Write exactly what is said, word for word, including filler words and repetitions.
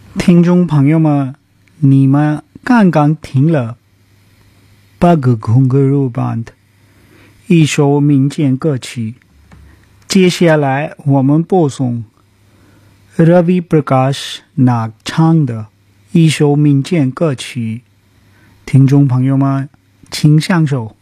听众朋友们，你们刚刚听了八个空格鲁班的一首民间歌曲，接下来我们播送 Ravi Prakash Nag 唱的一首民间歌曲，听众朋友们请享受。